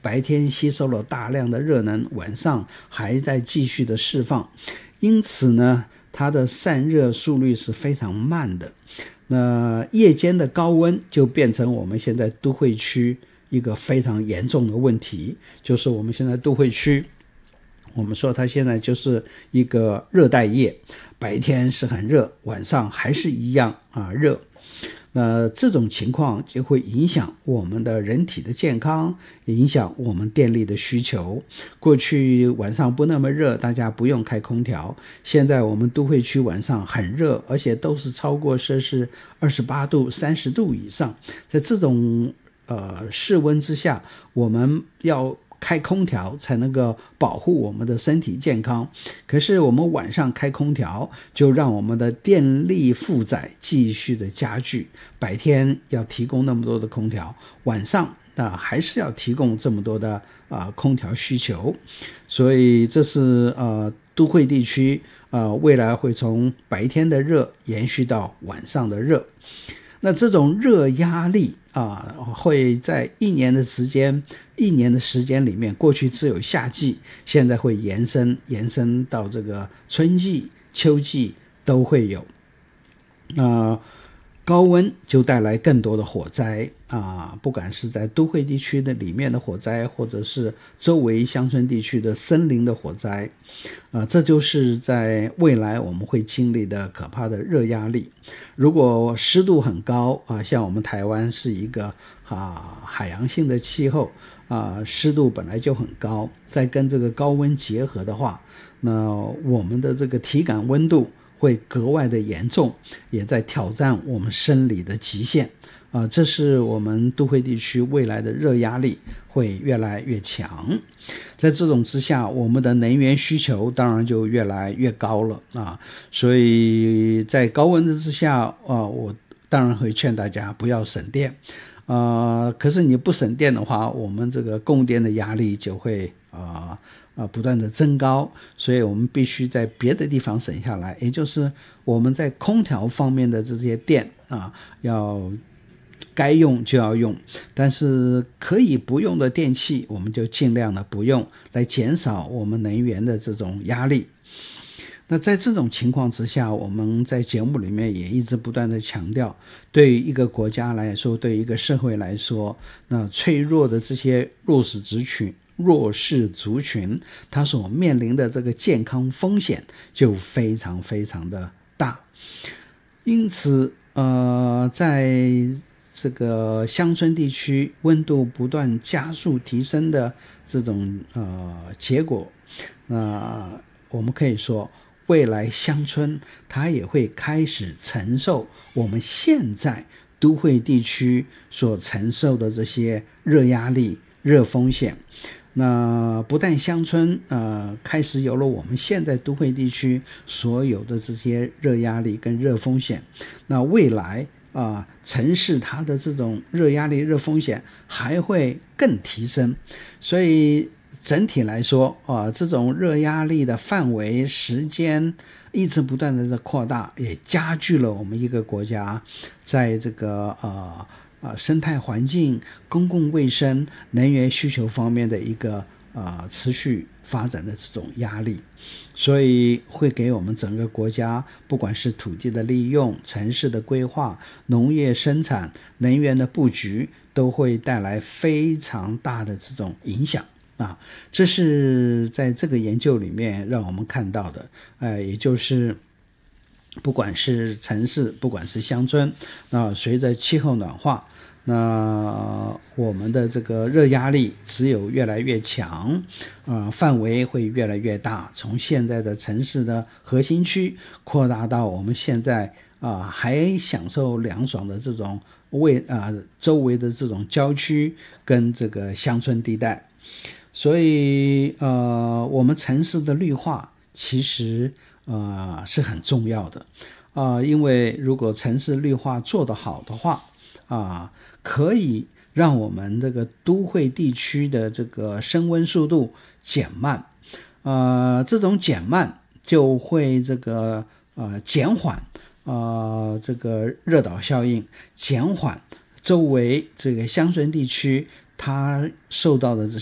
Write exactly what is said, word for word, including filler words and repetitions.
白天吸收了大量的热能，晚上还在继续的释放，因此呢，它的散热速率是非常慢的。那夜间的高温就变成我们现在都会区一个非常严重的问题，就是我们现在都会区，我们说它现在就是一个热带夜，白天是很热，晚上还是一样啊热。那这种情况就会影响我们的人体的健康，也影响我们电力的需求。过去晚上不那么热，大家不用开空调，现在我们都会区晚上很热，而且都是超过摄氏二十八度、三十度以上。在这种呃室温之下，我们要开空调才能够保护我们的身体健康，可是我们晚上开空调就让我们的电力负载继续的加剧，白天要提供那么多的空调，晚上那还是要提供这么多的啊、呃、空调需求，所以这是呃都会地区呃未来会从白天的热延续到晚上的热。那这种热压力啊，会在一年的时间，一年的时间里面，过去只有夏季，现在会延伸延伸到这个春季、秋季都会有。那、呃、高温就带来更多的火灾啊，不管是在都会地区的里面的火灾，或者是周围乡村地区的森林的火灾，啊，这就是在未来我们会经历的可怕的热压力。如果湿度很高啊，像我们台湾是一个啊海洋性的气候啊，湿度本来就很高，再跟这个高温结合的话，那我们的这个体感温度会格外的严重，也在挑战我们生理的极限啊，这是我们都会地区未来的热压力会越来越强。在这种之下，我们的能源需求当然就越来越高了啊，所以在高温之下啊，我当然会劝大家不要省电啊，可是你不省电的话，我们这个供电的压力就会啊啊不断的增高，所以我们必须在别的地方省下来，也就是我们在空调方面的这些电啊，要该用就要用，但是可以不用的电器我们就尽量的不用，来减少我们能源的这种压力。那在这种情况之下，我们在节目里面也一直不断的强调，对于一个国家来说，对于一个社会来说，那脆弱的这些弱势族群弱势族群它所面临的这个健康风险就非常非常的大。因此呃，在这个乡村地区温度不断加速提升的这种呃结果，那、呃、我们可以说未来乡村它也会开始承受我们现在都会地区所承受的这些热压力、热风险。那不但乡村呃开始有了我们现在都会地区所有的这些热压力跟热风险，那未来啊、呃、城市它的这种热压力、热风险还会更提升。所以整体来说啊、呃，这种热压力的范围、时间一直不断的在扩大，也加剧了我们一个国家在这个呃呃生态环境、公共卫生、能源需求方面的一个呃持续发展的这种压力，所以会给我们整个国家，不管是土地的利用、城市的规划、农业生产、能源的布局，都会带来非常大的这种影响。啊，这是在这个研究里面让我们看到的，呃，也就是不管是城市，不管是乡村，那随着气候暖化，那我们的这个热压力只有越来越强，呃，范围会越来越大，从现在的城市的核心区扩大到我们现在啊、呃、还享受凉爽的这种为啊、呃、周围的这种郊区跟这个乡村地带。所以呃，我们城市的绿化其实呃是很重要的啊、呃，因为如果城市绿化做得好的话啊、呃，可以让我们这个都会地区的这个升温速度减慢，呃，这种减慢就会这个呃减缓呃这个热岛效应，减缓周围这个乡村地区它受到的这